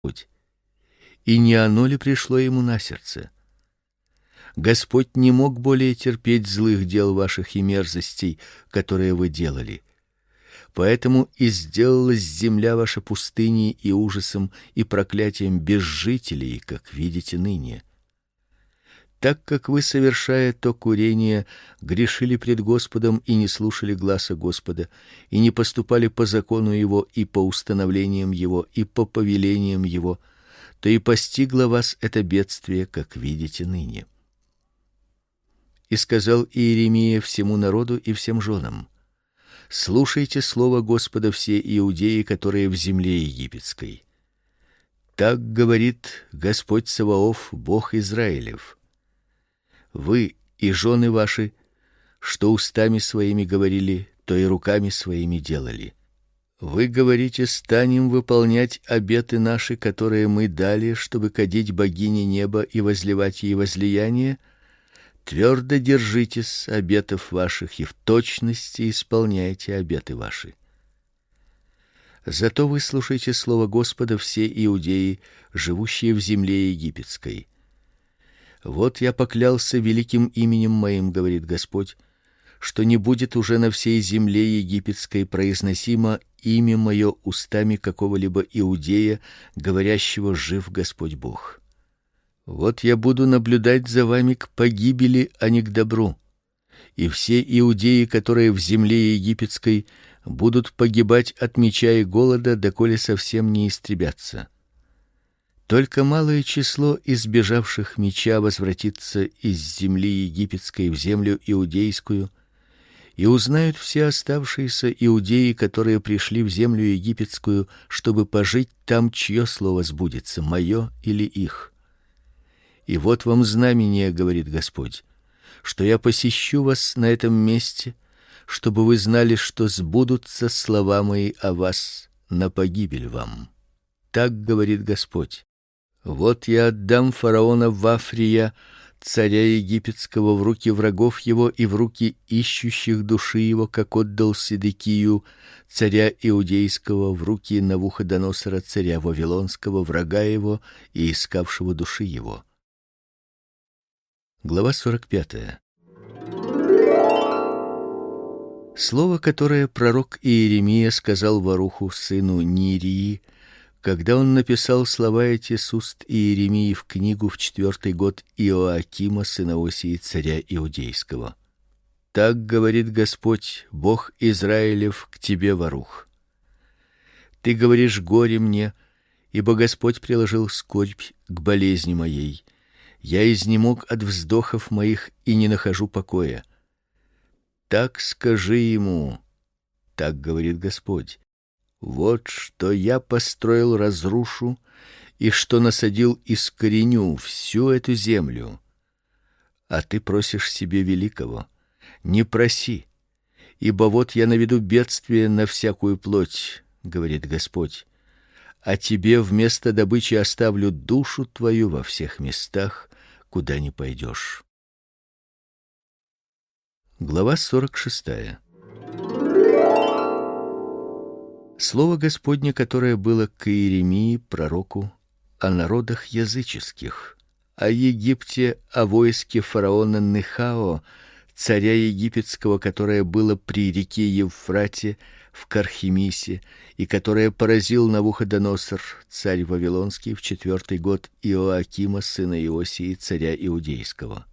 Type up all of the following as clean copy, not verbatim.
И не оно ли пришло ему на сердце? Господь не мог более терпеть злых дел ваших и мерзостей, которые вы делали. Поэтому и сделалась земля ваша пустыней и ужасом и проклятием без жителей, как видите ныне. Так как вы, совершая то курение, грешили пред Господом и не слушали гласа Господа, и не поступали по закону его и по установлениям его и по повелениям его, то и постигло вас это бедствие, как видите ныне. И сказал Иеремия всему народу и всем женам: слушайте слово Господа все иудеи, которые в земле египетской. Так говорит Господь Саваоф, Бог Израилев: вы и жены ваши, что устами своими говорили, то и руками своими делали. Вы говорите: станем выполнять обеты наши, которые мы дали, чтобы кадить богине неба и возливать ей возлияние. Твердо держитесь обетов ваших и в точности исполняйте обеты ваши. Зато выслушайте слово Господа все иудеи, живущие в земле египетской. Вот я поклялся великим именем моим, говорит Господь, что не будет уже на всей земле египетской произносимо имя мое устами какого-либо иудея, говорящего: жив Господь Бог. Вот я буду наблюдать за вами к погибели, а не к добру. И все иудеи, которые в земле египетской, будут погибать от меча и голода, доколе совсем не истребятся. Только малое число избежавших меча возвратится из земли египетской в землю иудейскую, и узнают все оставшиеся иудеи, которые пришли в землю египетскую, чтобы пожить там, чье слово сбудется, мое или их. И вот вам знамение, говорит Господь, что я посещу вас на этом месте, чтобы вы знали, что сбудутся слова мои о вас на погибель вам. Так говорит Господь. Вот я отдам фараона Вафрия, царя египетского, в руки врагов его и в руки ищущих души его, как отдал Седекию, царя иудейского, в руки Навуходоносора, царя вавилонского, врага его и искавшего души его. Глава 45. Слово, которое пророк Иеремия сказал Варуху, сыну Нирии, когда он написал слова эти с уст Иеремии в книгу в 4-й год Иоакима, сына Осии, царя иудейского. Так говорит Господь, Бог Израилев, к тебе, Варух. Ты говоришь: горе мне, ибо Господь приложил скорбь к болезни моей. Я изнемог от вздохов моих и не нахожу покоя. Так скажи ему: так говорит Господь: вот что я построил, разрушу, и что насадил, искореню всю эту землю. А ты просишь себе великого. Не проси, ибо вот я наведу бедствие на всякую плоть, говорит Господь. А тебе вместо добычи оставлю душу твою во всех местах, куда ни пойдешь. Глава 46. Слово Господне, которое было к Иеремии, пророку, о народах языческих, о Египте, о войске фараона Нехао, царя египетского, которое было при реке Евфрате в Кархемисе, и которое поразил Навуходоносор, царь вавилонский, в 4-й год Иоакима, сына Иосии, царя иудейского.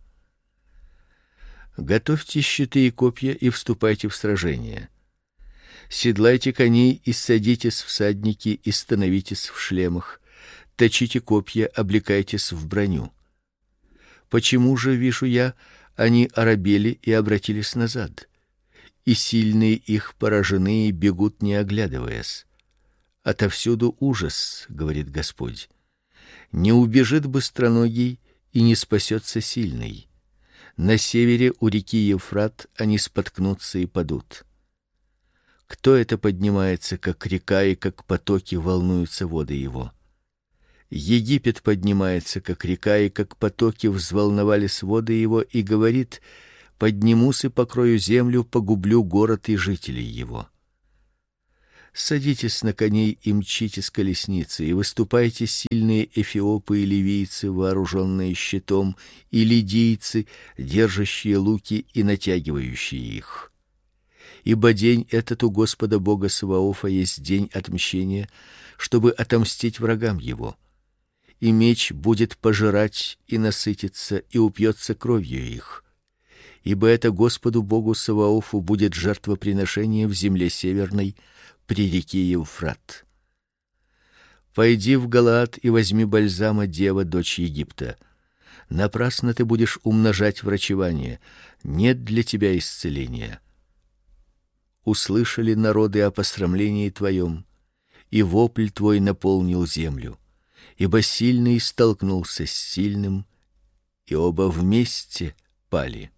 Готовьте щиты и копья и вступайте в сражение. Седлайте коней и садитесь всадники и становитесь в шлемах. Точите копья, облекайтесь в броню. Почему же, вижу я, они оробели и обратились назад? И сильные их поражены бегут, не оглядываясь. Отовсюду ужас, говорит Господь. Не убежит быстроногий и не спасется сильный. На севере у реки Евфрат они споткнутся и падут. Кто это поднимается, как река, и как потоки волнуются воды его? Египет поднимается, как река, и как потоки взволновались воды его, и говорит: поднимусь и покрою землю, погублю город и жителей его. Садитесь на коней и мчите с колесницы, и выступайте сильные эфиопы и ливийцы, вооруженные щитом, и лидийцы, держащие луки и натягивающие их. Ибо день этот у Господа Бога Саваофа есть день отмщения, чтобы отомстить врагам его. И меч будет пожирать и насытиться, и упьется кровью их. Ибо это Господу Богу Саваофу будет жертвоприношение в земле северной, при реке Евфрат. Пойди в Галаад и возьми бальзама, дева, дочь Египта. Напрасно ты будешь умножать врачевание, нет для тебя исцеления. Услышали народы о посрамлении твоем, и вопль твой наполнил землю. Ибо сильный столкнулся с сильным, и оба вместе пали.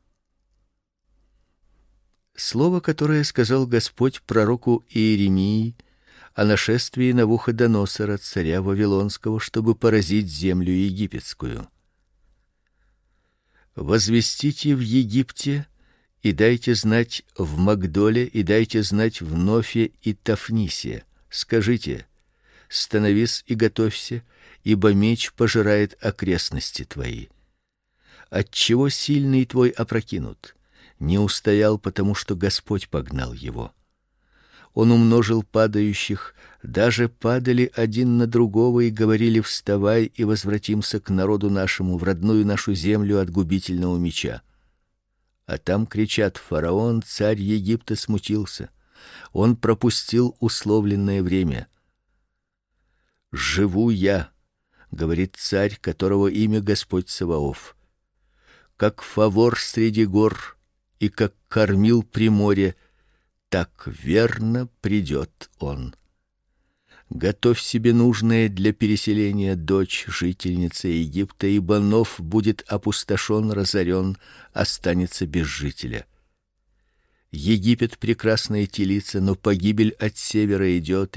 Слово, которое сказал Господь пророку Иеремии о нашествии Навуходоносора, царя вавилонского, чтобы поразить землю египетскую. Возвестите в Египте и дайте знать в Магдоле, и дайте знать в Нофе и Тафнисе. Скажите: становись и готовься, ибо меч пожирает окрестности твои. Отчего сильный твой опрокинут? Не устоял, потому что Господь погнал его. Он умножил падающих, даже падали один на другого и говорили: вставай и возвратимся к народу нашему, в родную нашу землю от губительного меча. А там кричат: фараон, царь Египта, смутился. Он пропустил условленное время. Живу я, говорит царь, которого имя Господь Саваоф, как фавор среди гор и как кормил при море, так верно придет он. Готовь себе нужное для переселения, дочь, жительница Египта, ибо Нов будет опустошен, разорен, останется без жителя. Египет прекрасная телица, но погибель от севера идет.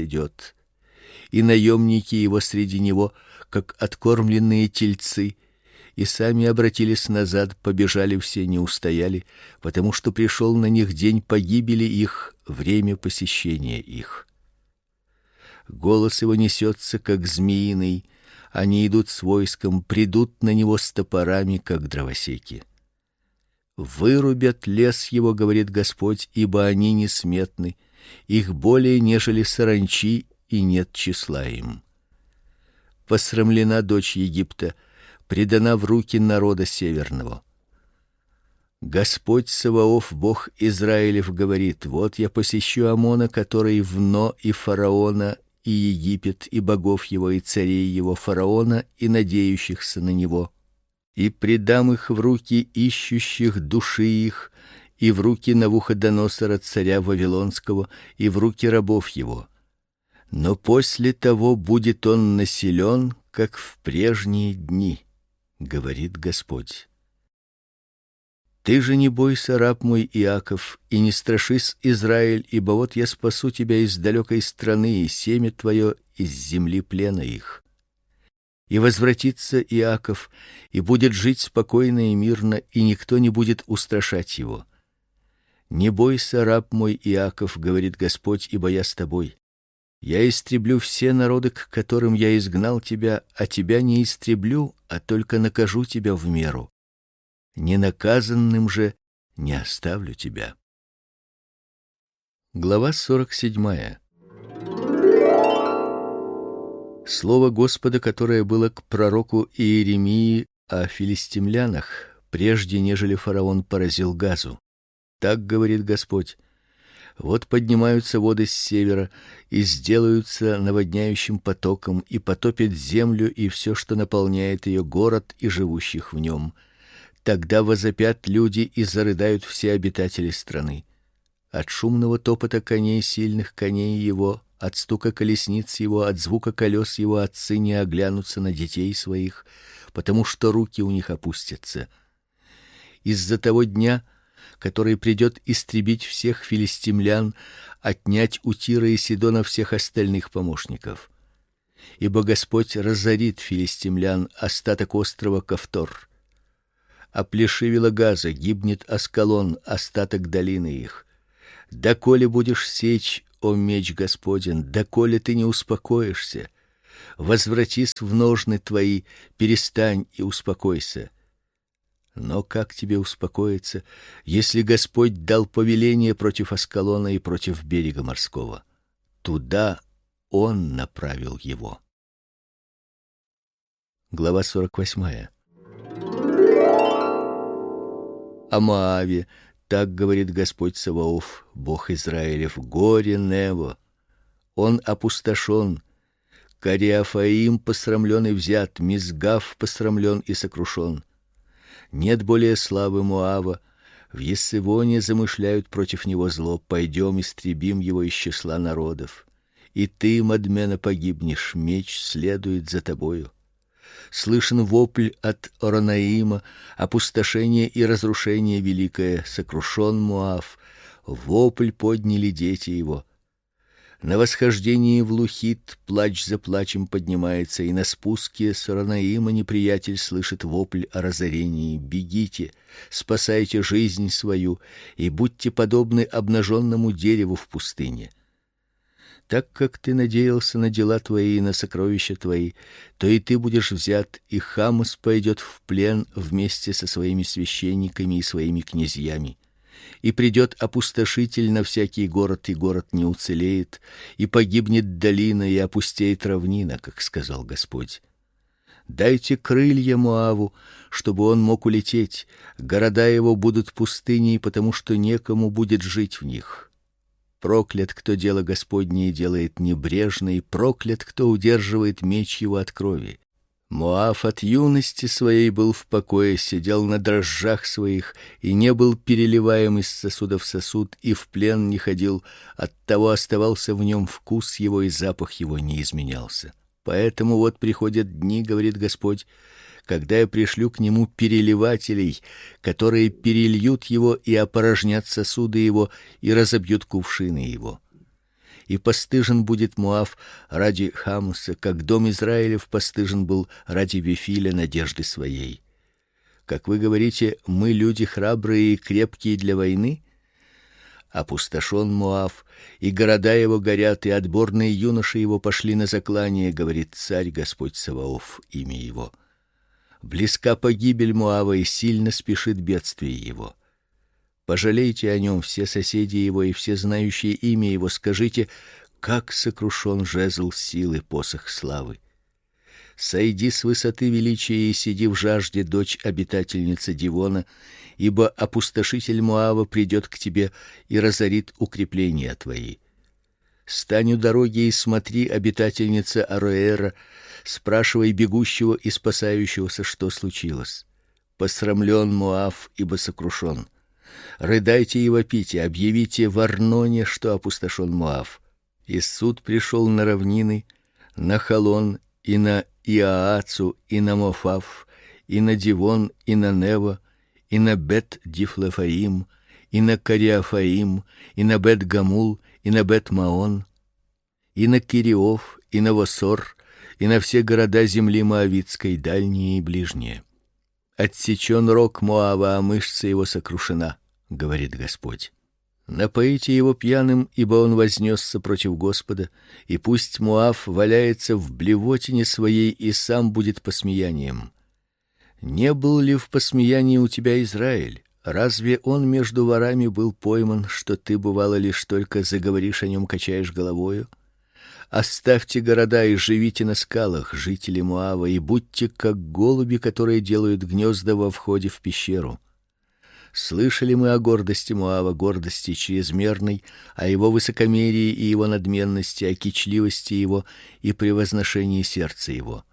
И наемники его среди него, как откормленные тельцы, и сами обратились назад, побежали все, не устояли, потому что пришел на них день погибели их, время посещения их. Голос его несется, как змеиный, они идут с войском, придут на него с топорами, как дровосеки. Вырубят лес его, говорит Господь, ибо они несметны, их более нежели саранчи, и нет числа им. Посрамлена дочь Египта, предана в руки народа северного. Господь Саваоф, Бог Израилев, говорит: вот я посещу Амона, который в Но, и фараона, и Египет, и богов его, и царей его, фараона, и надеющихся на него, и предам их в руки ищущих души их, и в руки Навуходоносора, царя вавилонского, и в руки рабов его. Но после того будет он населен, как в прежние дни, говорит Господь. Ты же не бойся, раб мой Иаков, и не страшись, Израиль, ибо вот я спасу тебя из далекой страны, и семя твое из земли плена их. И возвратится Иаков, и будет жить спокойно и мирно, и никто не будет устрашать его. Не бойся, раб мой Иаков, говорит Господь, ибо я с тобой. Я истреблю все народы, к которым я изгнал тебя, а тебя не истреблю, а только накажу тебя в меру. Ненаказанным же не оставлю тебя. Глава 47. Слово Господа, которое было к пророку Иеремии о филистимлянах, прежде нежели фараон поразил Газу. Так говорит Господь: вот поднимаются воды с севера и сделаются наводняющим потоком, и потопят землю и все, что наполняет ее, город и живущих в нем. Тогда возопят люди и зарыдают все обитатели страны. От шумного топота коней, сильных коней его, от стука колесниц его, от звука колес его отцы не оглянутся на детей своих, потому что руки у них опустятся. Из-за того дня, который придет истребить всех филистимлян, отнять у Тира и Сидона всех остальных помощников. Ибо Господь разорит филистимлян, остаток острова Кавтор. Оплешивела Газа, гибнет Аскалон, остаток долины их. Доколе будешь сечь о меч Господен, доколе ты не успокоишься? Возвратись в ножны твои, перестань и успокойся. Но как тебе успокоиться, если Господь дал повеление против Аскалона и против берега морского? Туда Он направил его. Глава 48. О Моаве так говорит Господь Саваоф, Бог Израилев: горе Нево, он опустошен, Кариафаим посрамлен и взят, Мизгав посрамлен и сокрушен. Нет более славы Моава, в Ессевоне замышляют против него зло, пойдем истребим его из числа народов. И ты, Мадмена, погибнешь, меч следует за тобою. Слышен вопль от Оронаима, опустошение и разрушение великое, сокрушен Моав, вопль подняли дети его. На восхождении в Лухит плач за плачем поднимается, и на спуске с Оронаима неприятель слышит вопль о разорении. Бегите, спасайте жизнь свою, и будьте подобны обнаженному дереву в пустыне. Так как ты надеялся на дела твои и на сокровища твои, то и ты будешь взят, и Хамас пойдет в плен вместе со своими священниками и своими князьями. И придет опустошитель на всякий город, и город не уцелеет, и погибнет долина, и опустеет равнина, как сказал Господь. Дайте крылья Моаву, чтобы он мог улететь. Города его будут пустыней, потому что некому будет жить в них. Проклят, кто дело Господне делает небрежно, и проклят, кто удерживает меч его от крови. Моав от юности своей был в покое, сидел на дрожжах своих и не был переливаем из сосуда в сосуд, и в плен не ходил, оттого оставался в нем вкус его, и запах его не изменялся. Поэтому вот приходят дни, говорит Господь, когда я пришлю к нему переливателей, которые перельют его и опорожнят сосуды его и разобьют кувшины его. И постыжен будет Моав ради Хамуса, как дом Израилев постыжен был ради Вифиля, надежды своей. Как вы говорите, мы люди храбрые и крепкие для войны? Опустошен Моав, и города его горят, и отборные юноши его пошли на заклание, говорит царь Господь Саваоф, имя его. Близка погибель Моава, и сильно спешит бедствие его. Пожалейте о нем все соседи его и все знающие имя его, скажите, как сокрушен жезл силы, посох славы. Сойди с высоты величия и сиди в жажде, дочь обитательница Дивона, ибо опустошитель Моава придет к тебе и разорит укрепления твои. Стань у дороги и смотри, обитательница Ароэра, спрашивай бегущего и спасающегося, что случилось. Посрамлен Моав, ибо сокрушен. Рыдайте и вопите, объявите в Арноне, что опустошен Моав. И суд пришел на равнины, на Халон и на Иаацу, и на Мофав, и на Дивон, и на Нево, и на Бет-Дифлефаим, и на Кариафаим, и на Бет-Гамул, и на Бет-Маон, и на Кириов, и на Восор, и на все города земли моавитской, дальние и ближние. Отсечен рог Моава, а мышца его сокрушена, говорит Господь. Напоите его пьяным, ибо он вознесся против Господа, и пусть Моав валяется в блевотине своей и сам будет посмеянием. Не был ли в посмеянии у тебя Израиль? Разве он между ворами был пойман, что ты бывало лишь только заговоришь о нем, качаешь головою? Оставьте города и живите на скалах, жители Моава, и будьте как голуби, которые делают гнезда во входе в пещеру. Слышали мы о гордости Моава, гордости чрезмерной, о его высокомерии и его надменности, о кичливости его и превозношении сердца его.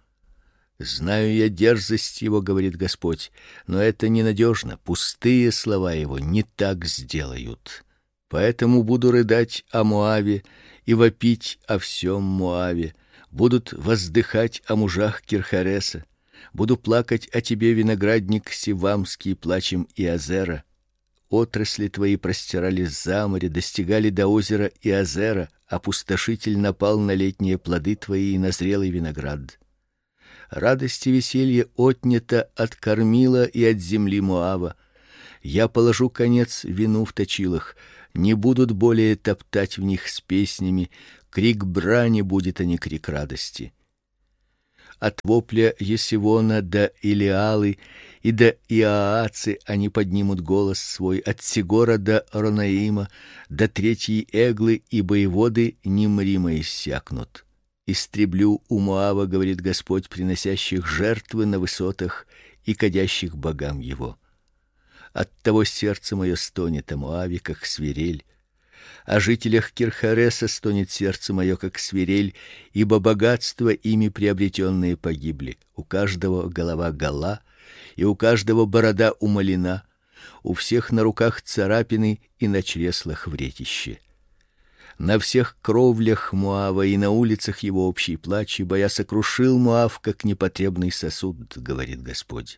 Знаю я дерзость его, говорит Господь, но это ненадежно, пустые слова его не так сделают. Поэтому буду рыдать о Моаве и вопить о всем Моаве, будут воздыхать о мужах Кирхареса. Буду плакать о тебе, виноградник Сивамский, плачем Иазера. Отрасли твои простирались за море, достигали до озера Иазера, опустошитель напал на летние плоды твои и на зрелый виноград. Радость и веселье отнято от кормила и от земли Моава. Я положу конец вину в точилах, не будут более топтать в них с песнями, крик брани будет, а не крик радости. От вопля Есивона до Илиалы и до Иаацы они поднимут голос свой, от Сигора до Ронаима, до третьей Эглы, и воеводы Нимрима иссякнут. Истреблю у Моава, говорит Господь, приносящих жертвы на высотах и кадящих богам его. Оттого сердце мое стонет о Моаве, как свирель. О жителях Кирхареса стонет сердце мое, как свирель, ибо богатства ими приобретенные погибли. У каждого голова гола, и у каждого борода умалена, у всех на руках царапины и на чреслах вретище. На всех кровлях Моава и на улицах его общий плач, ибо я сокрушил Моав, как непотребный сосуд, говорит Господь.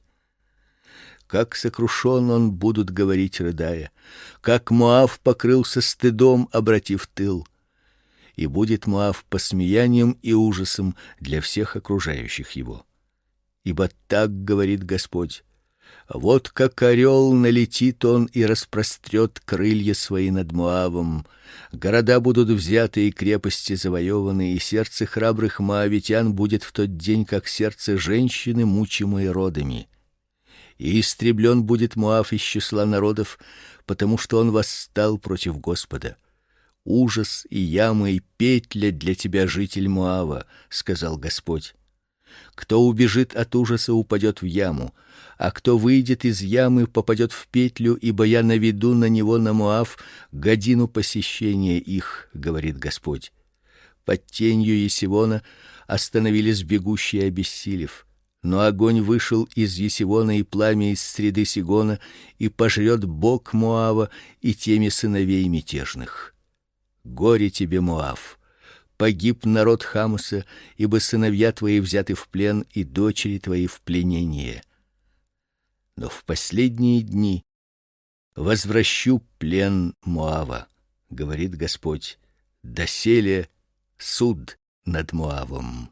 Как сокрушен он, будут говорить, рыдая, как Моав покрылся стыдом, обратив тыл. И будет Моав посмеянием и ужасом для всех окружающих его. Ибо так говорит Господь: вот как орел налетит он и распрострет крылья свои над Моавом. Города будут взяты и крепости завоеваны, и сердце храбрых моавитян будет в тот день, как сердце женщины, мучимой родами. И истреблен будет Моав из числа народов, потому что он восстал против Господа. Ужас и яма и петля для тебя, житель Моава, сказал Господь. Кто убежит от ужаса, упадет в яму, а кто выйдет из ямы, попадет в петлю, ибо я наведу на него, на Моав, годину посещения их, говорит Господь. Под тенью Есивона остановились бегущие, обессилев. Но огонь вышел из Есивона и пламя из среды Сигона, и пожрет бог Моава и теми сыновей мятежных. Горе тебе, Моав! Погиб народ Хамуса, ибо сыновья твои взяты в плен и дочери твои в пленение. Но в последние дни возвращу плен Моава, говорит Господь. Доселе суд над Моавом.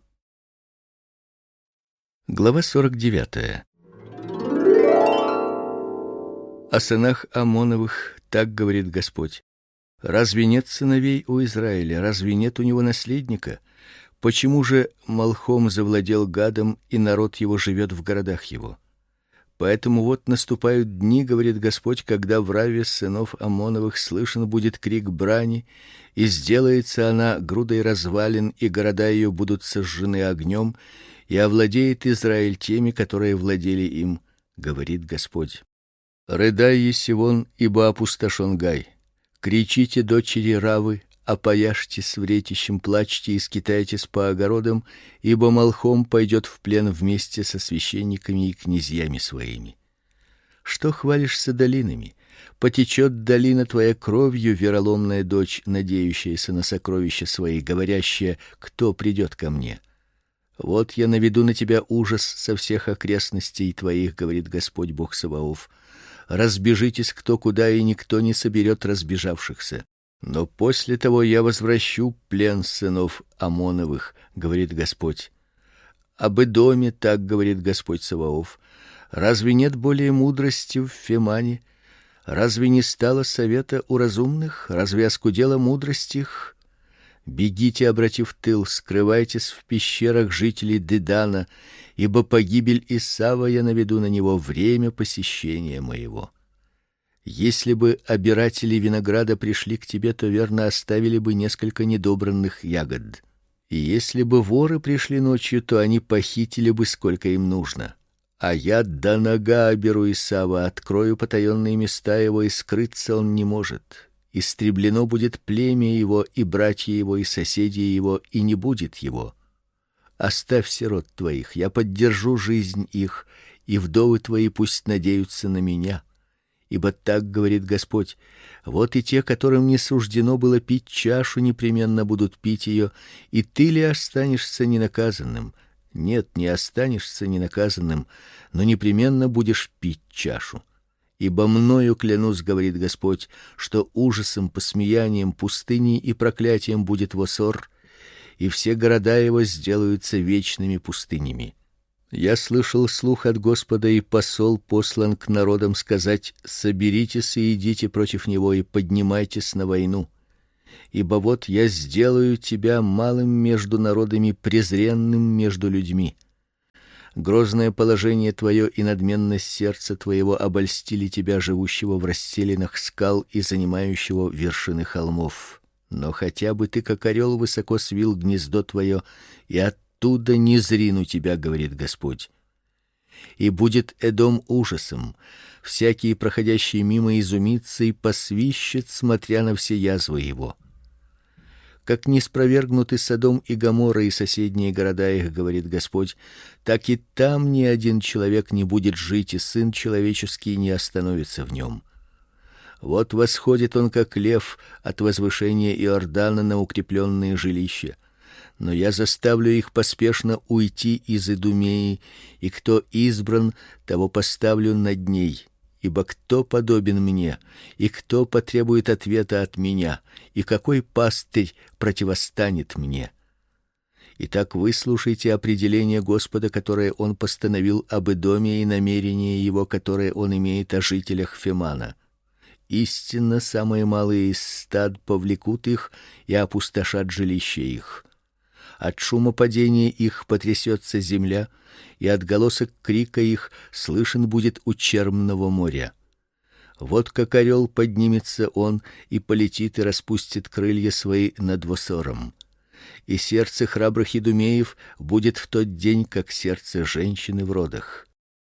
Глава 49. О сынах Амоновых так говорит Господь: разве нет сыновей у Израиля, разве нет у него наследника? Почему же Малхом завладел Гадом, и народ его живет в городах его? Поэтому вот наступают дни, говорит Господь, когда в Раве сынов Амоновых слышен будет крик брани, и сделается она грудой развалин, и города ее будут сожжены огнем, и овладеет Израиль теми, которые владели им, говорит Господь. Рыдай, Есивон, ибо опустошен Гай. Кричите, дочери Равы, опояжьтесь вретищем, плачьте и скитайтесь по огородам, ибо Малхом пойдет в плен вместе со священниками и князьями своими. Что хвалишься долинами? Потечет долина твоя кровью, вероломная дочь, надеющаяся на сокровища свои, говорящая: кто придет ко мне? Вот я наведу на тебя ужас со всех окрестностей твоих, говорит Господь Бог Саваоф. Разбежитесь кто куда, и никто не соберет разбежавшихся. Но после того я возвращу плен сынов Амоновых, говорит Господь. Об Эдоме так говорит Господь Саваоф: разве нет более мудрости в Фемане? Разве не стало совета у разумных? Разве оскудела мудрость их? Бегите, обратив тыл, скрывайтесь в пещерах жителей Дедана, ибо погибель Исава я наведу на него, время посещения моего. Если бы обиратели винограда пришли к тебе, то верно оставили бы несколько недобранных ягод. И если бы воры пришли ночью, то они похитили бы сколько им нужно. А я до нога оберу Исава, открою потаенные места его, и скрыться он не может. Истреблено будет племя его, и братья его, и соседи его, и не будет его. Оставь сирот твоих, я поддержу жизнь их, и вдовы твои пусть надеются на меня. Ибо так говорит Господь: вот и те, которым не суждено было пить чашу, непременно будут пить ее, и ты ли останешься ненаказанным? Нет, не останешься ненаказанным, но непременно будешь пить чашу. Ибо мною клянусь, говорит Господь, что ужасом, посмеянием, пустыней и проклятием будет Восор, и все города его сделаются вечными пустынями. Я слышал слух от Господа, и посол послан к народам сказать: соберитесь и идите против него и поднимайтесь на войну. Ибо вот я сделаю тебя малым между народами, презренным между людьми. Грозное положение твое и надменность сердца твоего обольстили тебя, живущего в расселинах скал и занимающего вершины холмов. Но хотя бы ты, как орел, высоко свил гнездо твое, и оттуда не зрину тебя, говорит Господь. И будет Эдом ужасом, всякий проходящий мимо изумится и посвищет, смотря на все язвы его. Как не спровергнуты Содом и Гоморра и соседние города их, говорит Господь, так и там ни один человек не будет жить, и сын человеческий не остановится в нем. Вот восходит он, как лев, от возвышения Иордана на укрепленные жилища. Но я заставлю их поспешно уйти из Идумеи, и кто избран, того поставлю над ней. Ибо кто подобен мне, и кто потребует ответа от меня, и какой пастырь противостанет мне? Итак, выслушайте определение Господа, которое он постановил об Эдоме, и намерение его, которое он имеет о жителях Фемана. Истинно, самые малые из стад повлекут их и опустошат жилища их. От шума падения их потрясется земля, и отголосок крика их слышен будет у Чермного моря. Вот как орел поднимется он и полетит и распустит крылья свои над Восором. И сердце храбрых идумеев будет в тот день, как сердце женщины в родах.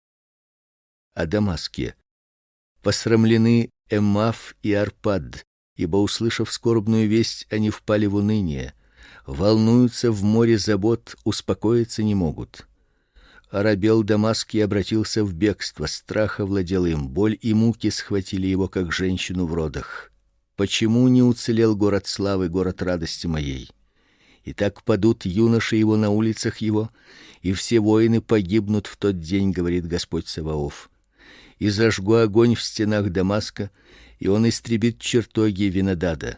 О Дамаске. Посрамлены Эммаф и Арпад, ибо, услышав скорбную весть, они впали в уныние. Волнуются в море забот, успокоиться не могут. Оробел Дамаск и обратился в бегство, страх овладел им, боль и муки схватили его, как женщину в родах. Почему не уцелел город славы, город радости моей? И так падут юноши его на улицах его, и все воины погибнут в тот день, говорит Господь Саваоф. И зажгу огонь в стенах Дамаска, и он истребит чертоги Винодада.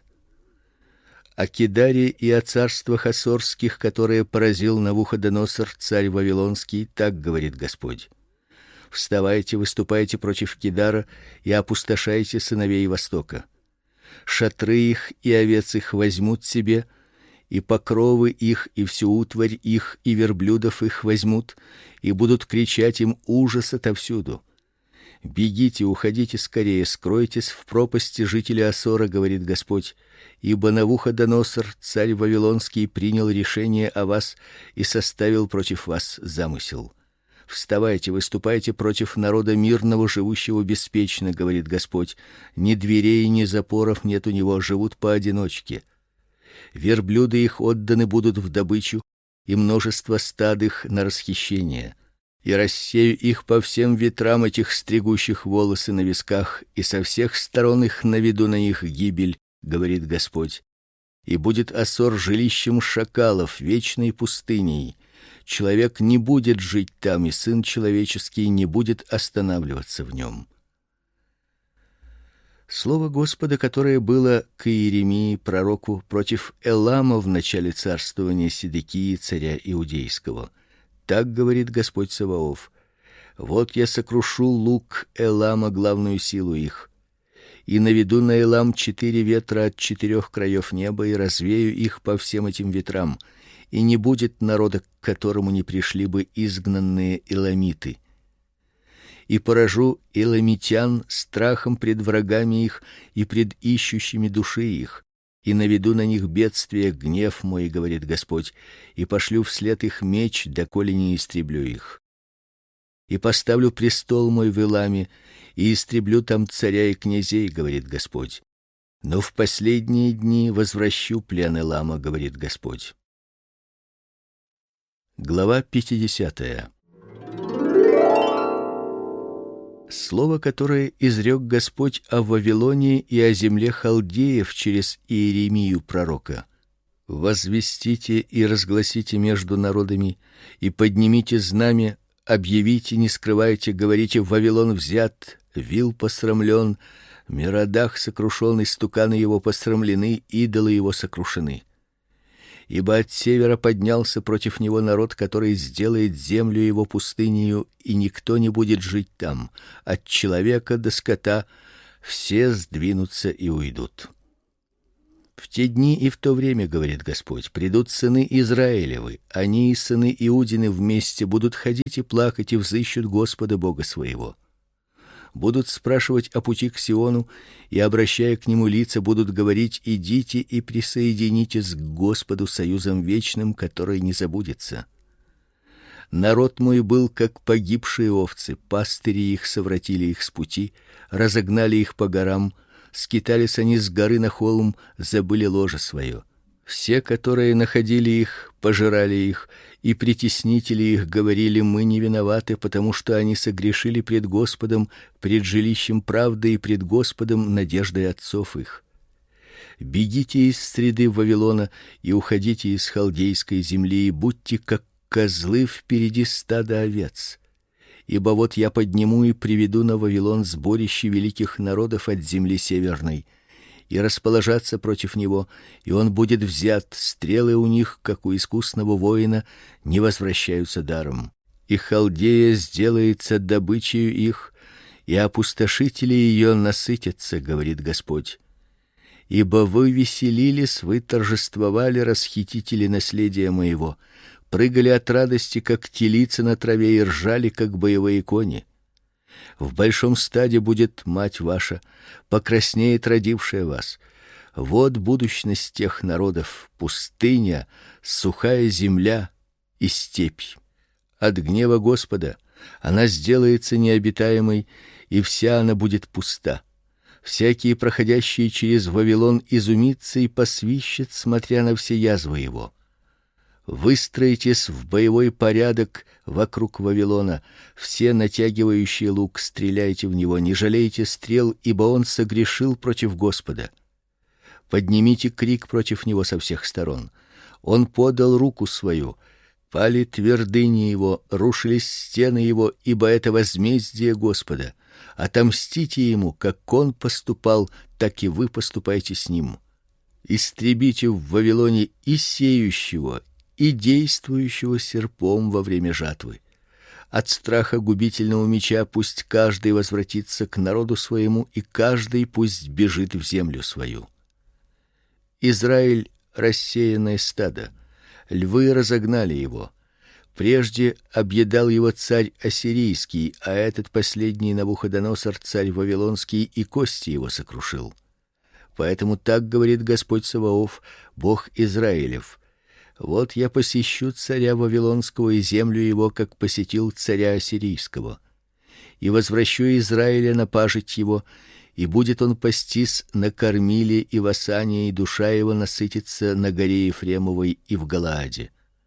О Кедаре и о царствах ассорских, которые поразил Навуходоносор, царь вавилонский, так говорит Господь: вставайте, выступайте против Кедара и опустошайте сыновей Востока. Шатры их и овец их возьмут себе, и покровы их, и всю утварь их, и верблюдов их возьмут, и будут кричать им ужас отовсюду. Бегите, уходите скорее, скройтесь в пропасти, жители Ассора, говорит Господь, ибо Навуходоносор, царь вавилонский, принял решение о вас и составил против вас замысел. Вставайте, выступайте против народа мирного, живущего беспечно, говорит Господь. Ни дверей, ни запоров нет у него, живут поодиночке. Верблюды их отданы будут в добычу, и множество стад их на расхищение. И рассею их по всем ветрам, этих стригущих волосы на висках, и со всех сторон их наведу на них гибель, говорит Господь. И будет Ассор жилищем шакалов, вечной пустыней. Человек не будет жить там, и сын человеческий не будет останавливаться в нем. Слово Господа, которое было к Иеремии пророку против Элама в начале царствования Седекии царя иудейского. Так говорит Господь Саваоф: вот я сокрушу лук Элама, главную силу их, и наведу на Элам 4 ветра от 4 краев неба, и развею их по всем этим ветрам, и не будет народа, к которому не пришли бы изгнанные эламиты. И поражу эламитян страхом пред врагами их и пред ищущими души их, и наведу на них бедствие, гнев мой, говорит Господь, и пошлю вслед их меч, доколе не истреблю их. И поставлю престол мой в Эламе, и истреблю там царя и князей, говорит Господь. Но в последние дни возвращу плен Элама, говорит Господь. Глава 50. Слово, которое изрек Господь о Вавилоне и о земле халдеев через Иеремию пророка. Возвестите и разгласите между народами, и поднимите знамя, объявите, не скрывайте, говорите: Вавилон взят, Вил посрамлен, Меродах сокрушен, истуканы его посрамлены, идолы его сокрушены. Ибо от севера поднялся против него народ, который сделает землю его пустынею, и никто не будет жить там. От человека до скота все сдвинутся и уйдут. В те дни и в то время, говорит Господь, придут сыны Израилевы, они и сыны Иудины вместе будут ходить и плакать и взыщут Господа Бога своего. Будут спрашивать о пути к Сиону, и, обращая к нему лица, будут говорить: идите и присоединитесь к Господу союзом вечным, который не забудется. Народ мой был как погибшие овцы, пастыри их совратили их с пути, разогнали их по горам, скитались они с горы на холм, забыли ложе свое. Все, которые находили их, пожирали их, и притеснители их говорили: мы не виноваты, потому что они согрешили пред Господом, пред жилищем правды и пред Господом надеждой отцов их. Бегите из среды Вавилона и уходите из халдейской земли, и будьте как козлы впереди стада овец. Ибо вот я подниму и приведу на Вавилон сборище великих народов от земли северной, и расположатся против него, и он будет взят. Стрелы у них, как у искусного воина, не возвращаются даром. И Халдея сделается добычей их, и опустошители ее насытятся, говорит Господь. Ибо вы веселились, вы торжествовали, расхитители наследия моего, прыгали от радости, как телицы на траве, и ржали, как боевые кони. В большом стаде будет мать ваша, покраснеет родившая вас. Вот будущность тех народов: пустыня, сухая земля и степь. От гнева Господа она сделается необитаемой, и вся она будет пуста. Всякий, проходящий через Вавилон, изумится и посвищет, смотря на все язвы его. Выстроитесь в боевой порядок вокруг Вавилона, все натягивающие лук, стреляйте в него, не жалейте стрел, ибо он согрешил против Господа. Поднимите крик против него со всех сторон. Он подал руку свою, пали твердыни его, рушились стены его, ибо это возмездие Господа. Отомстите ему, как он поступал, так и вы поступайте с ним. Истребите в Вавилоне и сеющего, и действующего серпом во время жатвы. От страха губительного меча пусть каждый возвратится к народу своему, и каждый пусть бежит в землю свою. Израиль — рассеянное стадо, львы разогнали его. Прежде объедал его царь ассирийский, а этот последний Навуходоносор, царь вавилонский, и кости его сокрушил. Поэтому так говорит Господь Саваоф, Бог Израилев: вот я посещу царя вавилонского и землю его, как посетил царя ассирийского, и возвращу Израиля на пажить его, и будет он пастись на Кормиле и в Асане, и душа его насытится на горе Ефремовой и в Галааде.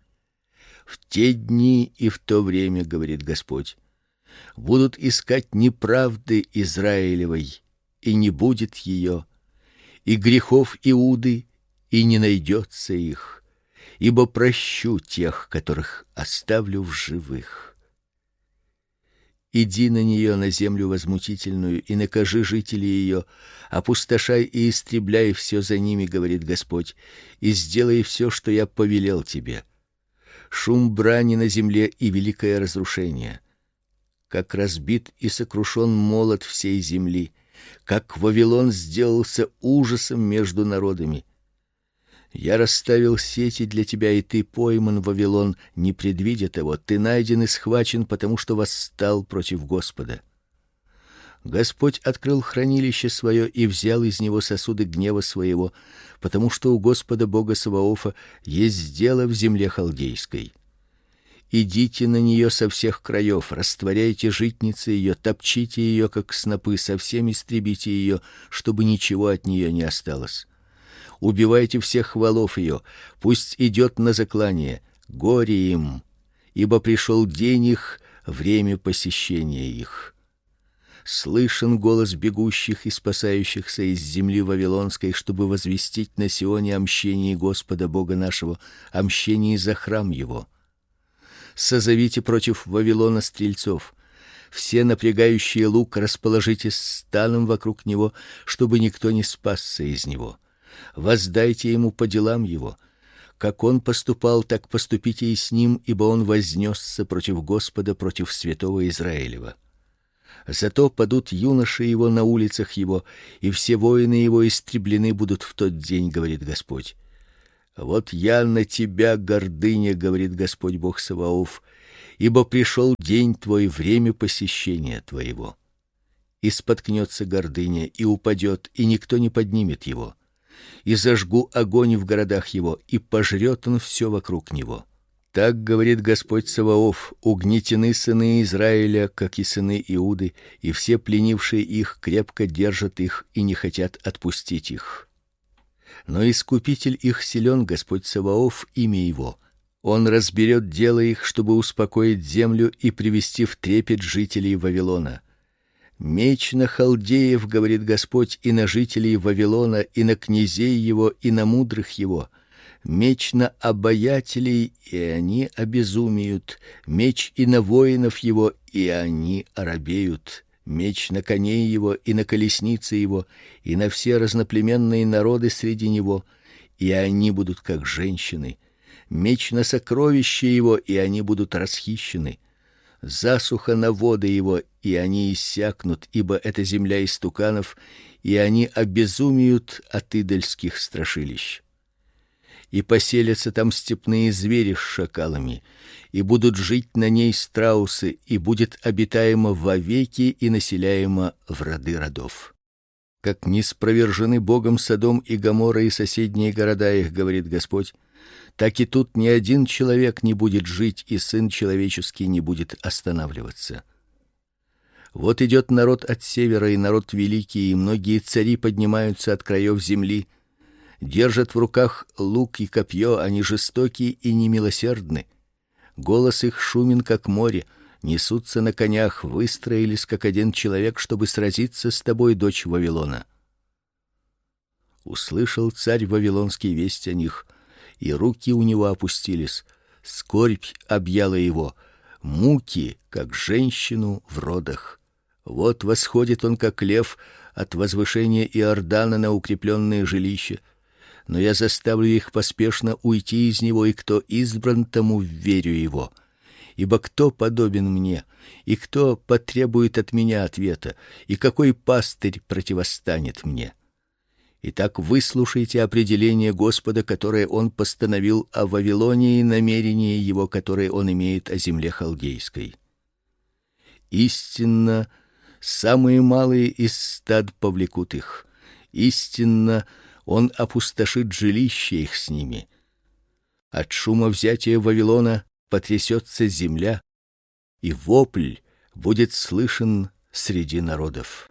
В те дни и в то время, говорит Господь, будут искать неправды Израилевой, и не будет ее, и грехов Иуды, и не найдется их, ибо прощу тех, которых оставлю в живых. Иди на нее, на землю возмутительную, и накажи жителей ее, опустошай и истребляй все за ними, говорит Господь, и сделай все, что я повелел тебе. Шум брани на земле и великое разрушение. Как разбит и сокрушен молот всей земли, как Вавилон сделался ужасом между народами. Я расставил сети для тебя, и ты пойман, Вавилон, не предвидя того. Ты найден и схвачен, потому что восстал против Господа. Господь открыл хранилище свое и взял из него сосуды гнева своего, потому что у Господа Бога Саваофа есть дело в земле халдейской. Идите на нее со всех краев, растворяйте житницы ее, топчите ее, как снопы, совсем истребите ее, чтобы ничего от нее не осталось. Убивайте всех валов ее, пусть идет на заклание. Горе им, ибо пришел день их, время посещения их. Слышен голос бегущих и спасающихся из земли вавилонской, чтобы возвестить на Сионе о мщении Господа Бога нашего, о мщении за храм его. Созовите против Вавилона стрельцов. Все напрягающие лук расположитесь станом вокруг него, чтобы никто не спасся из него. Воздайте ему по делам его. Как он поступал, так поступите и с ним, ибо он вознесся против Господа, против святого Израилева. Зато падут юноши его на улицах его, и все воины его истреблены будут в тот день, говорит Господь. Вот я на тебя, гордыня, говорит Господь Бог Саваоф, ибо пришел день твой, время посещения твоего. И споткнется гордыня, и упадет, и никто не поднимет его. И зажгу огонь в городах его, и пожрет он все вокруг него. Так говорит Господь Саваоф: угнетены сыны Израиля, как и сыны Иуды, и все пленившие их крепко держат их и не хотят отпустить их. Но искупитель их силен, Господь Саваоф, имя его. Он разберет дело их, чтобы успокоить землю и привести в трепет жителей Вавилона. Меч на халдеев, говорит Господь, и на жителей Вавилона, и на князей его, и на мудрых его. Меч на обаятелей, и они обезумеют. Меч и на воинов его, и они оробеют. Меч на коней его, и на колесницы его, и на все разноплеменные народы среди него, и они будут как женщины. Меч на сокровища его, и они будут расхищены. Засуха на воды его, и они иссякнут, ибо это земля истуканов, и они обезумеют от идольских страшилищ. И поселятся там степные звери с шакалами, и будут жить на ней страусы, и будет обитаемо вовеки и населяемо в роды родов. Как ниспровержены Богом Содом и Гоморра и соседние города их, говорит Господь, так и тут ни один человек не будет жить, и сын человеческий не будет останавливаться. Вот идет народ от севера, и народ великий, и многие цари поднимаются от краев земли, держат в руках лук и копье, они жестоки и немилосердны. Голос их шумен, как море, несутся на конях, выстроились, как один человек, чтобы сразиться с тобой, дочь Вавилона. Услышал царь вавилонский весть о них, и руки у него опустились, скорбь объяла его, муки, как женщину в родах. Вот восходит он, как лев, от возвышения Иордана на укрепленные жилища, но я заставлю их поспешно уйти из него, и кто избран, тому вверю его. Ибо кто подобен мне, и кто потребует от меня ответа, и какой пастырь противостанет мне? Итак, выслушайте определение Господа, которое он постановил о Вавилоне, и намерение его, которое он имеет о земле халдейской. Истинно, самые малые из стад повлекут их. Истинно, он опустошит жилища их с ними. От шума взятия Вавилона потрясется земля, и вопль будет слышен среди народов.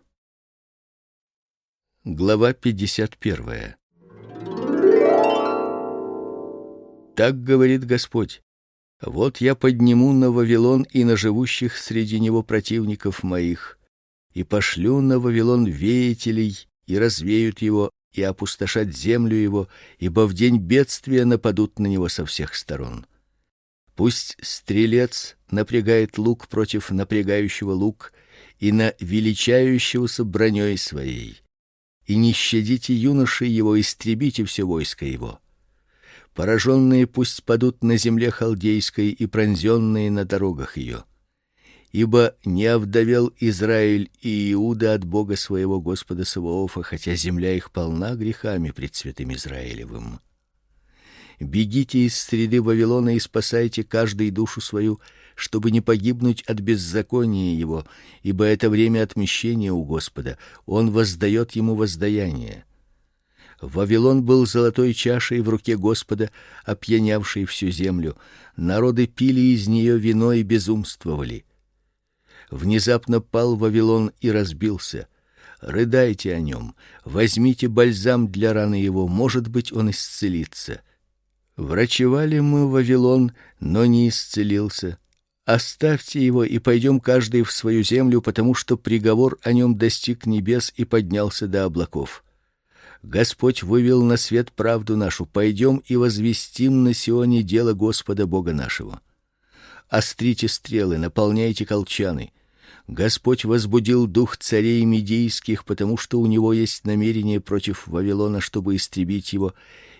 Глава 51. Так говорит Господь: вот я подниму на Вавилон и на живущих среди него противников моих, и пошлю на Вавилон веятелей, и развеют его, и опустошат землю его, ибо в день бедствия нападут на него со всех сторон. Пусть стрелец напрягает лук против напрягающего лук, и на величающегося броней своей. И не щадите юношей его, истребите все войско его. Пораженные пусть падут на земле халдейской и пронзенные на дорогах ее. Ибо не овдовел Израиль и Иуда от Бога своего Господа Саваофа, хотя земля их полна грехами пред святым Израилевым. Бегите из среды Вавилона и спасайте каждый душу свою, чтобы не погибнуть от беззакония его, ибо это время отмщения у Господа, он воздает ему воздаяние. Вавилон был золотой чашей в руке Господа, опьянявшей всю землю. Народы пили из нее вино и безумствовали. Внезапно пал Вавилон и разбился. Рыдайте о нем, возьмите бальзам для раны его, может быть, он исцелится. Врачевали мы Вавилон, но не исцелился. Оставьте его и пойдем каждый в свою землю, потому что приговор о нем достиг небес и поднялся до облаков. Господь вывел на свет правду нашу. Пойдем и возвестим на Сионе дело Господа Бога нашего. Острите стрелы, наполняйте колчаны. Господь возбудил дух царей медийских, потому что у него есть намерение против Вавилона, чтобы истребить его,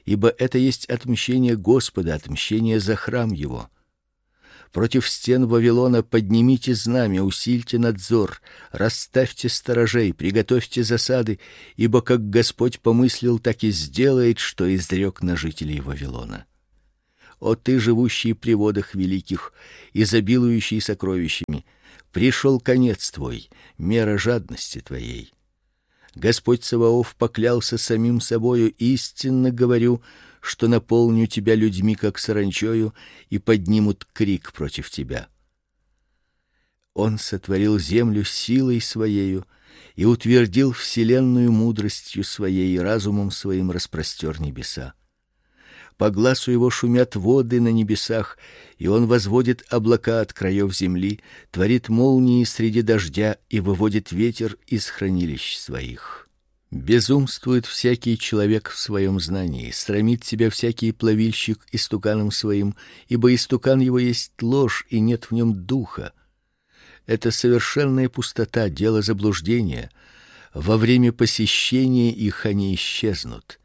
ибо это есть отмщение Господа, отмщение за храм его. Против стен Вавилона поднимите знамя, усильте надзор, расставьте сторожей, приготовьте засады, ибо как Господь помыслил, так и сделает, что изрек на жителей Вавилона. О ты, живущий при водах великих, изобилующий сокровищами, пришел конец твой, мера жадности твоей. Господь Саваоф поклялся самим собою: истинно говорю, что наполню тебя людьми, как саранчою, и поднимут крик против тебя. Он сотворил землю силой своею и утвердил вселенную мудростью своей, и разумом своим распростер небеса. По гласу его шумят воды на небесах, и он возводит облака от краев земли, творит молнии среди дождя и выводит ветер из хранилищ своих. Безумствует всякий человек в своем знании, срамит себя всякий плавильщик истуканом своим, ибо истукан его есть ложь, и нет в нем духа. Это совершенная пустота, дело заблуждения. Во время посещения их они исчезнут.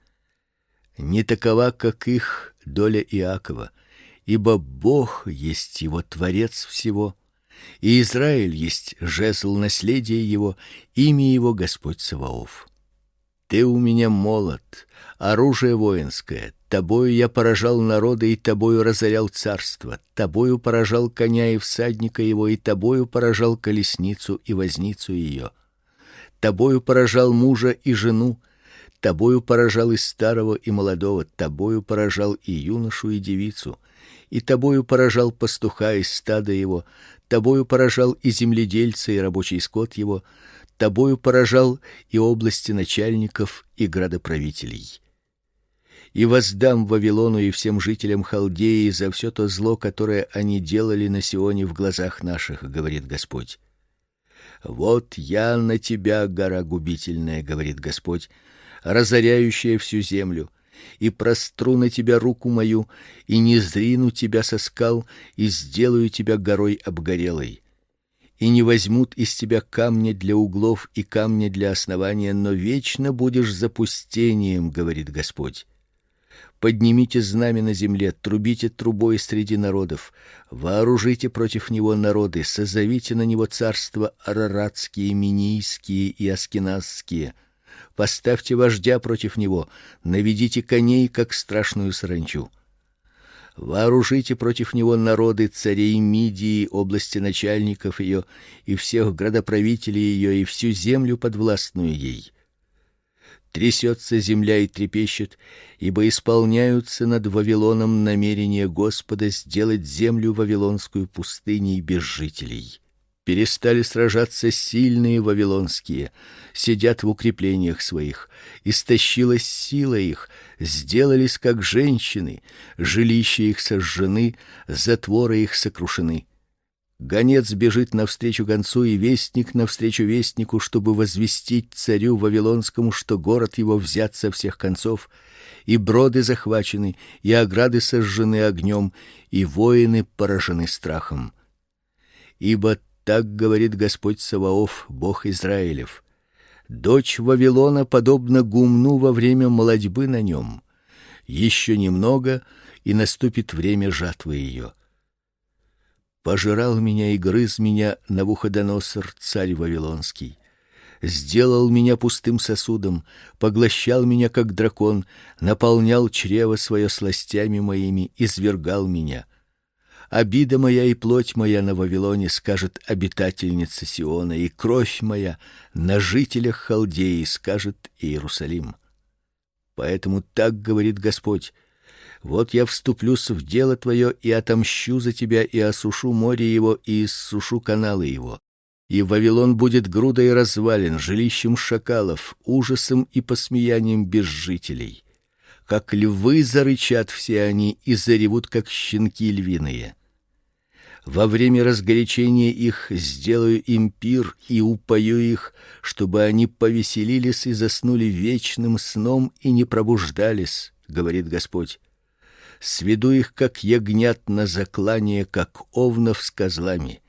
Не такова, как их доля Иакова, ибо Бог есть его творец всего, и Израиль есть жезл наследия его, имя его Господь Саваоф. Ты у меня молот, оружие воинское. Тобою я поражал народы, и тобою разорял царство. Тобою поражал коня и всадника его, и тобою поражал колесницу и возницу ее. Тобою поражал мужа и жену. Тобою поражал и старого, и молодого. Тобою поражал и юношу, и девицу. И тобою поражал пастуха и стадо его. Тобою поражал и земледельца, и рабочий скот его. Тобою поражал и области начальников, и градоправителей. И воздам Вавилону и всем жителям Халдеи за все то зло, которое они делали на Сионе в глазах наших, говорит Господь. Вот я на тебя, гора губительная, говорит Господь, разоряющая всю землю, и простру на тебя руку мою, и низрину тебя со скал, и сделаю тебя горой обгорелой. И не возьмут из тебя камня для углов и камня для основания, но вечно будешь запустением, говорит Господь. Поднимите знамя на земле, трубите трубой среди народов, вооружите против него народы, созовите на него царства араратские, минийские и аскеназские. Поставьте вождя против него, наведите коней, как страшную саранчу. Вооружите против него народы царей Мидии, области начальников ее, и всех градоправителей ее, и всю землю подвластную ей. Трясется земля и трепещет, ибо исполняются над Вавилоном намерения Господа сделать землю вавилонскую пустыней без жителей. Перестали сражаться сильные вавилонские, сидят в укреплениях своих, истощилась сила их, сделались как женщины, жилища их сожжены, затворы их сокрушены. Гонец бежит навстречу гонцу, и вестник навстречу вестнику, чтобы возвестить царю вавилонскому, что город его взят со всех концов, и броды захвачены, и ограды сожжены огнем, и воины поражены страхом. Ибо так говорит Господь Саваоф, Бог Израилев: дочь Вавилона подобна гумну во время молодьбы на нем. Еще немного, и наступит время жатвы ее. Пожирал меня и грыз меня Навуходоносор, царь вавилонский. Сделал меня пустым сосудом, поглощал меня как дракон, наполнял чрево свое сластями моими, извергал меня. Обида моя и плоть моя на Вавилоне, скажет обитательница Сиона, и кровь моя на жителях Халдеи, скажет Иерусалим. Поэтому так говорит Господь: вот я вступлюсь в дело твое и отомщу за тебя, и осушу море его, и иссушу каналы его. И Вавилон будет грудой развалин, жилищем шакалов, ужасом и посмеянием без жителей. Как львы зарычат все они и заревут, как щенки львиные. Во время разгорячения их сделаю им пир и упою их, чтобы они повеселились и заснули вечным сном и не пробуждались, говорит Господь. Сведу их, как ягнят на заклание, как овнов с козлами.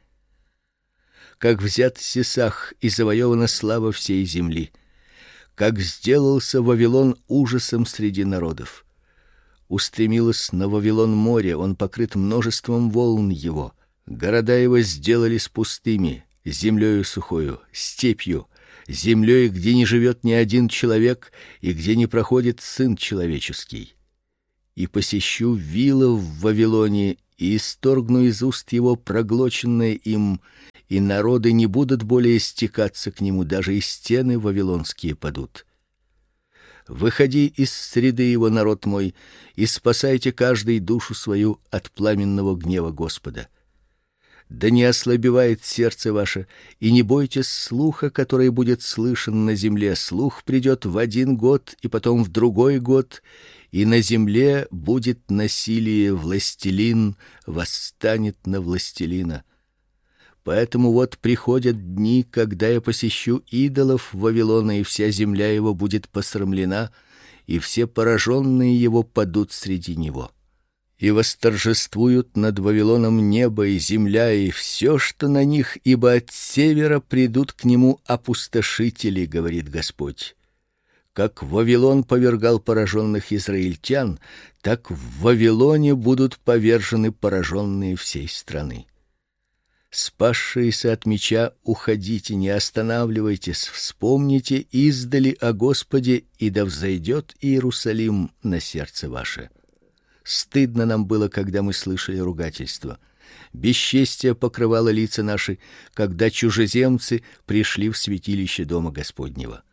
Как взят Сисах и завоевана слава всей земли, как сделался Вавилон ужасом среди народов. Устремилось на Вавилон море, он покрыт множеством волн его. Города его сделались пустыми, землею сухою, степью, землей, где не живет ни один человек и где не проходит сын человеческий. И посещу вилы в Вавилоне и исторгну из уст его проглоченное им, и народы не будут более стекаться к нему, даже и стены вавилонские падут. Выходи из среды его, народ мой, и спасайте каждый душу свою от пламенного гнева Господа. Да не ослабевает сердце ваше, и не бойтесь слуха, который будет слышен на земле. Слух придет в один год, и потом в другой год, и на земле будет насилие, властелин восстанет на властелина. Поэтому вот приходят дни, когда я посещу идолов Вавилона, и вся земля его будет посрамлена, и все пораженные его падут среди него. И восторжествуют над Вавилоном небо и земля, и все, что на них, ибо от севера придут к нему опустошители, говорит Господь. Как Вавилон повергал пораженных израильтян, так в Вавилоне будут повержены пораженные всей страны. Спасшиеся от меча, уходите, не останавливайтесь, вспомните издали о Господе, и да взойдет Иерусалим на сердце ваше. Стыдно нам было, когда мы слышали ругательство. Бесчестие покрывало лица наши, когда чужеземцы пришли в святилище дома Господнего.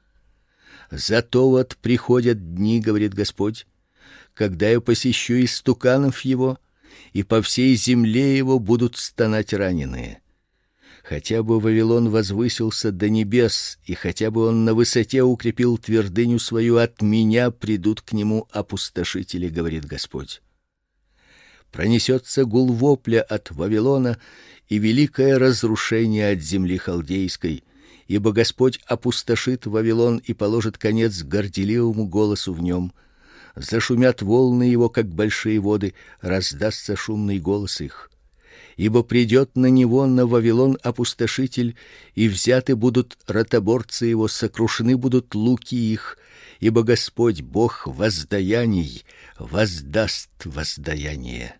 Зато вот приходят дни, говорит Господь, когда я посещу истуканов его, и по всей земле его будут стонать раненые. Хотя бы Вавилон возвысился до небес, и хотя бы он на высоте укрепил твердыню свою, от меня придут к нему опустошители, говорит Господь. Пронесется гул вопля от Вавилона и великое разрушение от земли халдейской, ибо Господь опустошит Вавилон и положит конец горделивому голосу в нем. Зашумят волны его, как большие воды, раздастся шумный голос их. Ибо придет на него, на Вавилон, опустошитель, и взяты будут ротоборцы его, сокрушены будут луки их, ибо Господь, Бог воздаяний, воздаст воздаяние.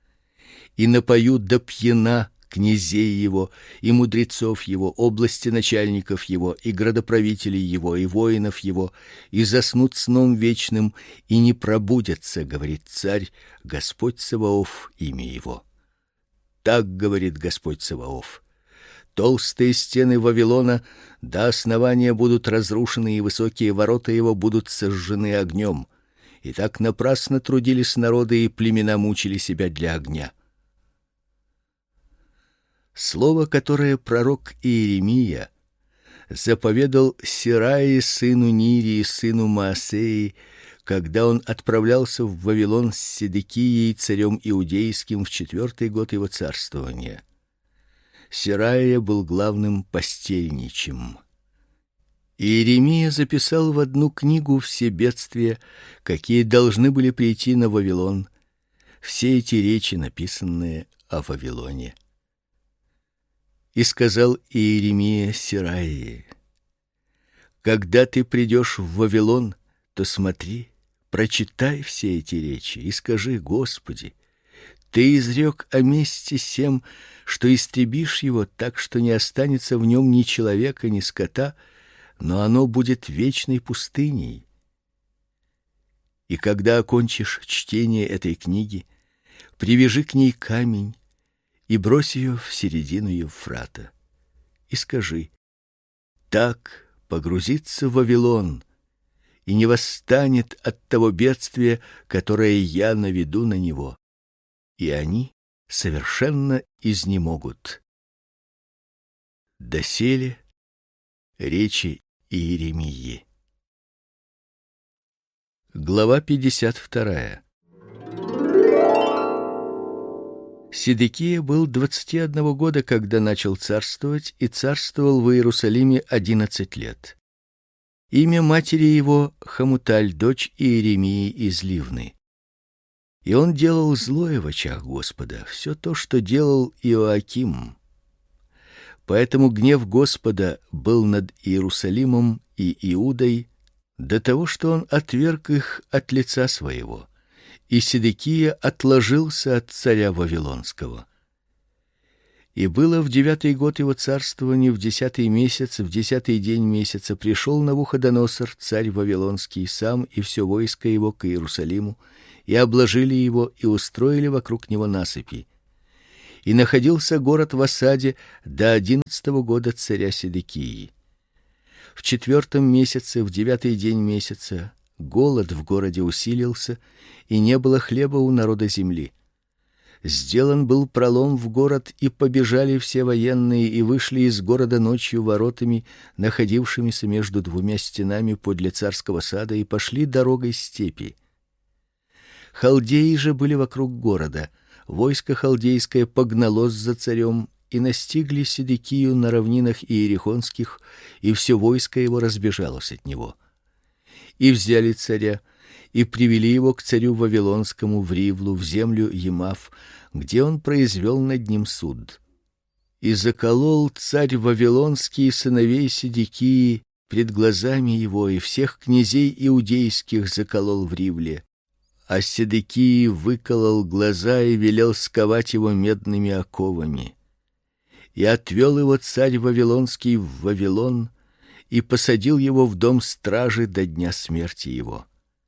И напою до пьяна князей его и мудрецов его, области начальников его и градоправителей его и воинов его, и заснут сном вечным и не пробудятся, говорит царь, Господь Саваоф имя его. Так говорит Господь Саваоф: толстые стены Вавилона до основания будут разрушены, и высокие ворота его будут сожжены огнем. И так напрасно трудились народы, и племена мучили себя для огня. Слово, которое пророк Иеремия заповедал Сираии, сыну Нирии, сыну Маасеи, когда он отправлялся в Вавилон с Седекией, царем иудейским, в 4-й год его царствования. Сираия был главным постельничим. Иеремия записал в одну книгу все бедствия, какие должны были прийти на Вавилон, все эти речи, написанные о Вавилоне. И сказал Иеремия Сираии: когда ты придешь в Вавилон, то смотри, прочитай все эти речи и скажи: Господи, ты изрек о месте сем, что истребишь его так, что не останется в нем ни человека, ни скота, но оно будет вечной пустыней. И когда окончишь чтение этой книги, привяжи к ней камень и брось ее в середину Евфрата, и скажи: так погрузится Вавилон и не восстанет от того бедствия, которое я наведу на него, и они совершенно изнемогут. Доселе речи Иеремии. Глава 52. Седекия был 21 года, когда начал царствовать, и царствовал в Иерусалиме 11 лет. Имя матери его Хамуталь, дочь Иеремии из Ливны. И он делал злое в очах Господа, все то, что делал Иоаким. Поэтому гнев Господа был над Иерусалимом и Иудой до того, что он отверг их от лица своего, и Седекия отложился от царя вавилонского. И было в 9-й год его царствования, в 10-й месяц, в 10-й день месяца пришел Навуходоносор, царь вавилонский, сам и все войско его к Иерусалиму, и обложили его и устроили вокруг него насыпи. И находился город в осаде до 11-го года царя Седекии. В 4-м месяце, в 9-й день месяца, голод в городе усилился, и не было хлеба у народа земли. Сделан был пролом в город, и побежали все военные и вышли из города ночью воротами, находившимися между двумя стенами подле царского сада, и пошли дорогой степи. Халдеи же были вокруг города. Войско халдейское погналось за царем и настигли Седекию на равнинах иерихонских, и все войско его разбежалось от него. И взяли царя и привели его к царю вавилонскому в Ривлу, в землю Емав, где он произвел над ним суд. И заколол царь вавилонский сыновей Седекии пред глазами его, и всех князей иудейских заколол в Ривле. А Седекии выколол глаза и велел сковать его медными оковами. И отвел его царь вавилонский в Вавилон и посадил его в дом стражи до дня смерти его.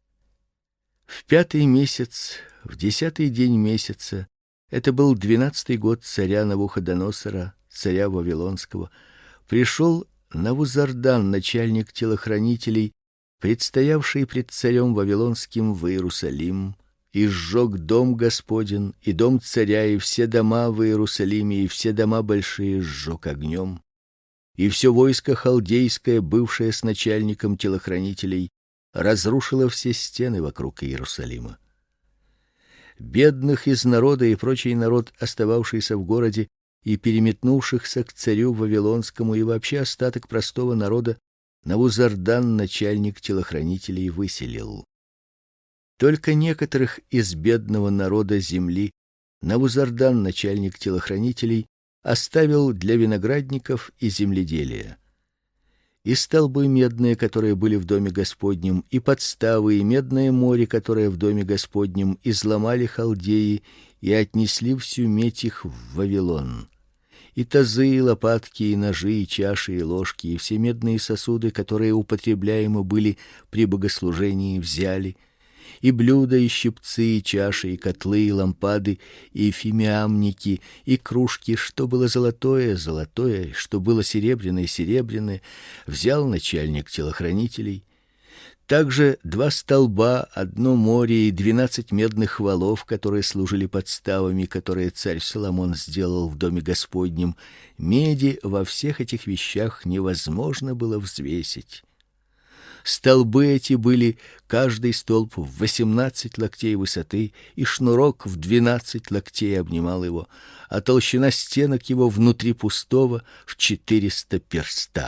В 5-й месяц, в 10-й день месяца, это был 12-й год царя Навуходоносора, царя вавилонского, пришел Навузардан, начальник телохранителей, предстоявший пред царем вавилонским в Иерусалим, и сжег дом Господень, и дом царя, и все дома в Иерусалиме, и все дома большие сжег огнем. И все войско халдейское, бывшее с начальником телохранителей, разрушило все стены вокруг Иерусалима. Бедных из народа и прочий народ, остававшийся в городе и переметнувшихся к царю вавилонскому, и вообще остаток простого народа, Навузардан, начальник телохранителей, выселил. Только некоторых из бедного народа земли Навузардан, начальник телохранителей, оставил для виноградников и земледелия. И столбы медные, которые были в доме Господнем, и подставы, и медное море, которое в доме Господнем, изломали халдеи и отнесли всю медь их в Вавилон. И тазы, и лопатки, и ножи, и чаши, и ложки, и все медные сосуды, которые употребляемы были при богослужении, взяли, и блюда, и щипцы, и чаши, и котлы, и лампады, и фимиамники, и кружки, что было золотое, золотое, что было серебряное, серебряное, взял начальник телохранителей. Также 2 столба, 1 море и 12 медных валов, которые служили подставами, которые царь Соломон сделал в доме Господнем. Меди во всех этих вещах невозможно было взвесить. Столбы эти были, каждый столб в 18 локтей высоты, и шнурок в 12 локтей обнимал его, а толщина стенок его внутри пустого в 400 перста.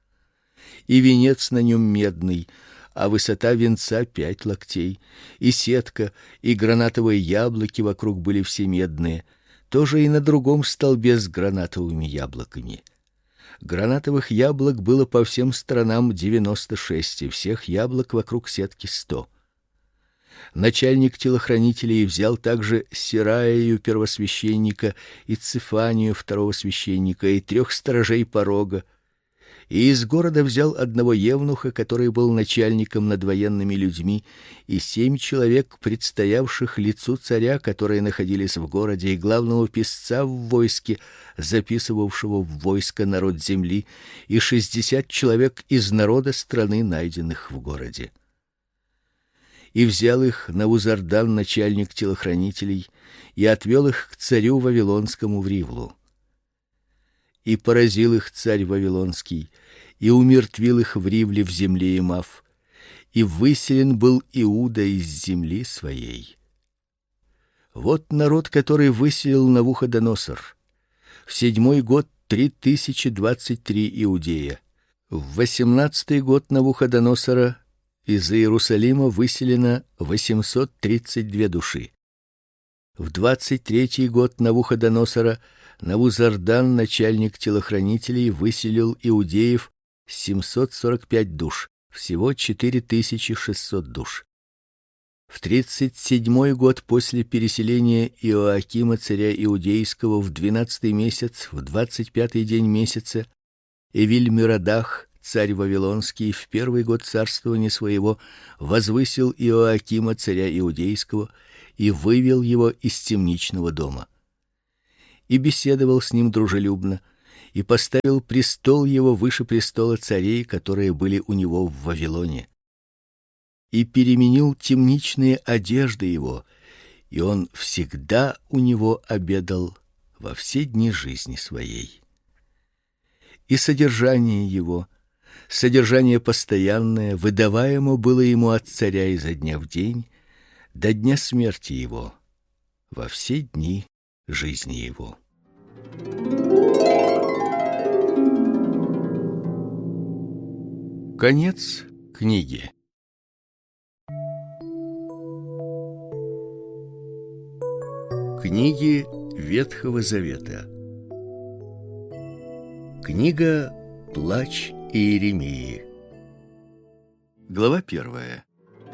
И венец на нем медный, а высота венца 5 локтей, и сетка, и гранатовые яблоки вокруг были все медные, тоже и на другом столбе с гранатовыми яблоками. Гранатовых яблок было по всем сторонам 96, и всех яблок вокруг сетки 100. Начальник телохранителей взял также Сираию первосвященника и Цефанию второго священника и 3 сторожей порога, и из города взял одного евнуха, который был начальником над военными людьми, и 7 человек, предстоявших лицу царя, которые находились в городе, и главного писца в войске, записывавшего в войско народ земли, и 60 человек из народа страны, найденных в городе. И взял их Навузардан, начальник телохранителей, и отвел их к царю вавилонскому в Ривлу. И поразил их царь вавилонский, и умертвил их в Ривле в земле Емав, и выселен был Иуда из земли своей. Вот народ, который выселил Навуходоносор. В 7-й год 3023 иудея. В 18-й год Навуходоносора из Иерусалима выселено 832 души. В 23-й год Навуходоносора Навузардан, начальник телохранителей, выселил иудеев 745 душ, всего 4600 душ. В 37-й год после переселения Иоакима царя иудейского, в 12-й месяц, в 25-й день месяца, Эвиль-Миродах, царь вавилонский, в 1-й год царствования своего возвысил Иоакима царя иудейского и вывел его из темничного дома. И беседовал с ним дружелюбно, и поставил престол его выше престола царей, которые были у него в Вавилоне. И переменил темничные одежды его, и он всегда у него обедал во все дни жизни своей. И содержание его, содержание постоянное, выдаваемо было ему от царя изо дня в день до дня смерти его, во все дни жизни его. Конец книги. Книги Ветхого Завета. Книга Плач Иеремии. Глава 1.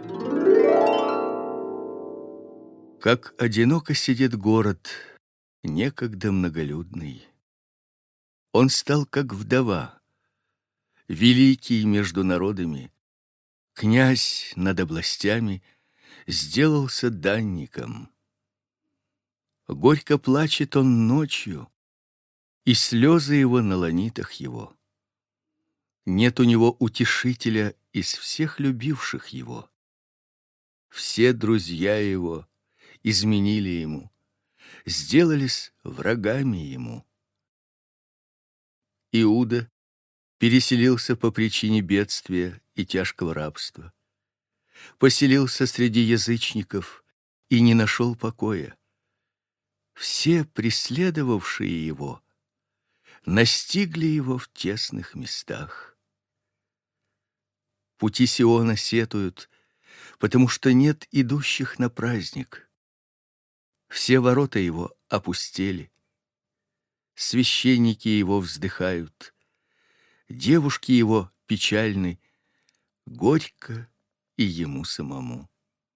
Как одиноко сидит город, некогда многолюдный. Он стал как вдова, великий между народами, князь над областями, сделался данником. Горько плачет он ночью, и слезы его на ланитах его. Нет у него утешителя из всех любивших его. Все друзья его изменили ему, сделались врагами ему. Иуда переселился по причине бедствия и тяжкого рабства, поселился среди язычников и не нашел покоя. Все преследовавшие его настигли его в тесных местах. Пути Сиона сетуют, потому что нет идущих на праздник. Все ворота его опустели. Священники его вздыхают, девушки его печальны, горько и ему самому.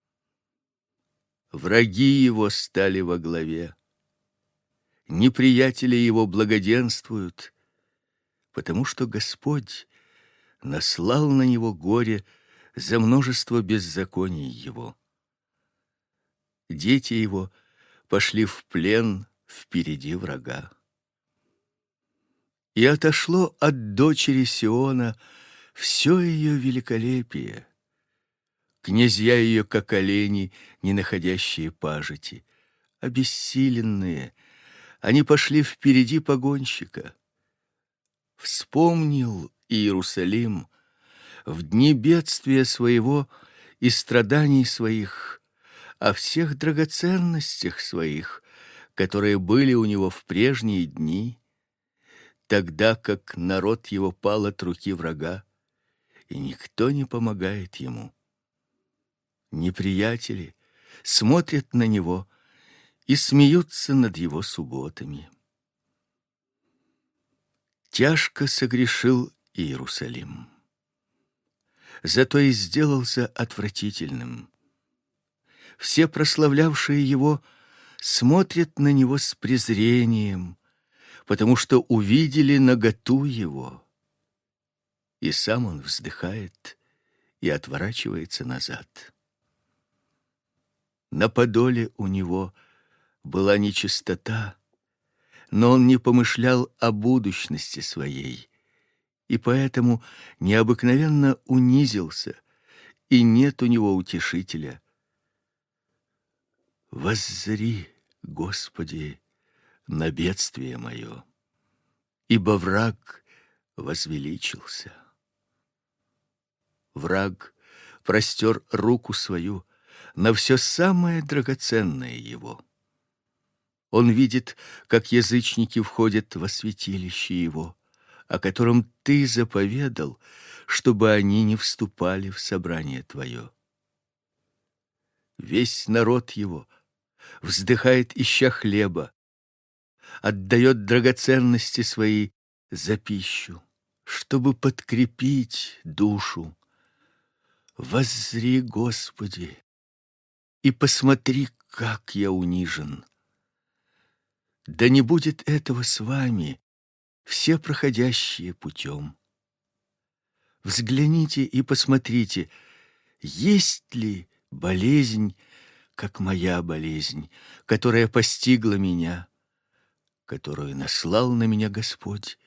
Враги его стали во главе. Неприятели его благоденствуют, потому что Господь наслал на него горе за множество беззаконий его. Дети его пошли в плен впереди врага. И отошло от дочери Сиона все ее великолепие. Князья ее, как олени, не находящие пажити, обессиленные, они пошли впереди погонщика. Вспомнил Иерусалим в дни бедствия своего и страданий своих о всех драгоценностях своих, которые были у него в прежние дни, тогда как народ его пал от руки врага, и никто не помогает ему. Неприятели смотрят на него и смеются над его субботами. Тяжко согрешил Иерусалим, зато и сделался отвратительным. Все прославлявшие его смотрят на него с презрением, потому что увидели наготу его. И сам он вздыхает и отворачивается назад. На подоле у него была нечистота, но он не помышлял о будущности своей, и поэтому необыкновенно унизился, и нет у него утешителя. Воззри, Господи, на бедствие мое, ибо враг возвеличился. Враг простер руку свою на все самое драгоценное его. Он видит, как язычники входят во святилище его, о котором ты заповедал, чтобы они не вступали в собрание твое. Весь народ его вздыхает, ища хлеба, отдает драгоценности свои за пищу, чтобы подкрепить душу. Воззри, Господи, и посмотри, как я унижен. Да не будет этого с вами, все проходящие путем. Взгляните и посмотрите, есть ли болезнь, как моя болезнь, которая постигла меня, которую наслал на меня Господь